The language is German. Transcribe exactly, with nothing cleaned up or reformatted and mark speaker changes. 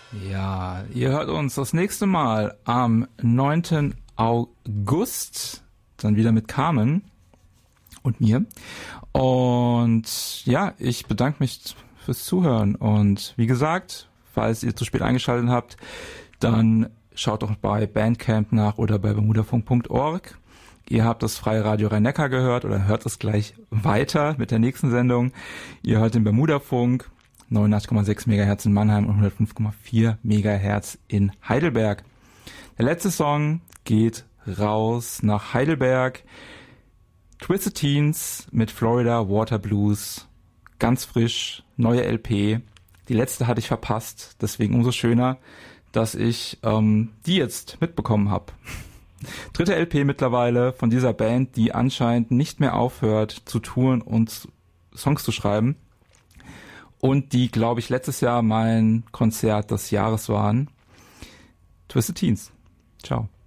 Speaker 1: Ja, ihr hört uns das nächste Mal am neunten August, dann wieder mit Carmen und mir. Und ja, ich bedanke mich fürs Zuhören. Und wie gesagt, falls ihr zu spät eingeschaltet habt, dann schaut doch bei Bandcamp nach oder bei bermudafunk punkt org. Ihr habt das Freie Radio Rhein-Neckar gehört oder hört es gleich weiter mit der nächsten Sendung. Ihr hört den Bermudafunk, neunundachtzig Komma sechs Megahertz in Mannheim und hundertfünf Komma vier Megahertz in Heidelberg. Der letzte Song geht raus nach Heidelberg. Twisted Teens mit Florida Water Blues. Ganz frisch, neue L P. Die letzte hatte ich verpasst, deswegen umso schöner, dass ich ähm, die jetzt mitbekommen habe. Dritte L P mittlerweile von dieser Band, die anscheinend nicht mehr aufhört zu touren und Songs zu schreiben. Und die, glaube ich, letztes Jahr mein Konzert des Jahres waren. Twisted Teens. Ciao.